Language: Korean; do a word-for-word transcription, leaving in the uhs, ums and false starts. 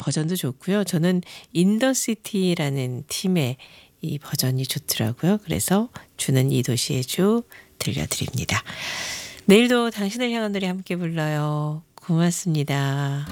버전도 좋고요. 저는 인더시티라는 팀의 이 버전이 좋더라고요. 그래서 주는 이 도시의 주 들려드립니다. 내일도 당신을 향한 노래 함께 불러요. 고맙습니다.